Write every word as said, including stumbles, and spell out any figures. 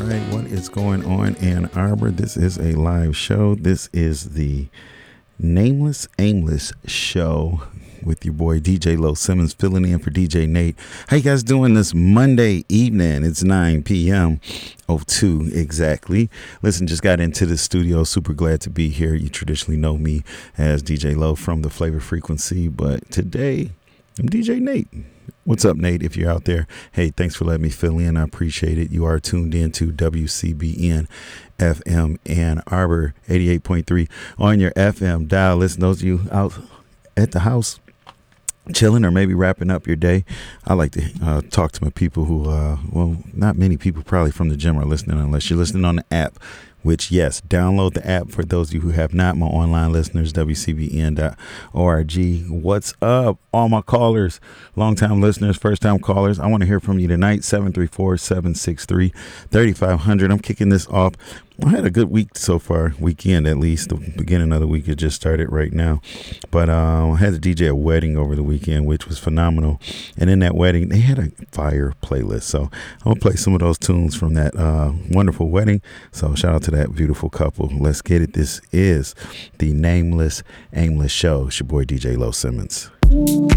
right, what is going on, Ann Arbor? This is a live show. This is the Nameless Aimless Show with your boy D J Low Simmons filling in for D J Nate. How you guys doing this Monday evening? It's nine p.m. oh two exactly. Listen, just got into the studio. Super glad to be here. You traditionally know me as D J Low from the Flavor Frequency, but today I'm D J Nate. What's up, Nate, if you're out there? Hey, thanks for letting me fill in. I appreciate it. You are tuned in to W C B N F M Ann Arbor eighty-eight point three on your F M dial. Listen, those of you out at the house chilling or maybe wrapping up your day, I like to uh, talk to my people who, uh, well, not many people probably from the gym are listening unless you're listening on the app. Which, yes, download the app for those of you who have not. My online listeners, W C B N dot org. What's up, all my callers, long-time listeners, first-time callers? I want to hear from you tonight, seven three four, seven six three, three five zero zero. I'm kicking this off. I had a good week so far, weekend at least. The beginning of the week, it just started right now. But uh, I had to D J a wedding over the weekend, which was phenomenal. And in that wedding, they had a fire playlist. So I'm going to play some of those tunes from that uh, wonderful wedding. So shout out to that beautiful couple. Let's get it. This is the Nameless Aimless Show. It's your boy D J Low Simmons.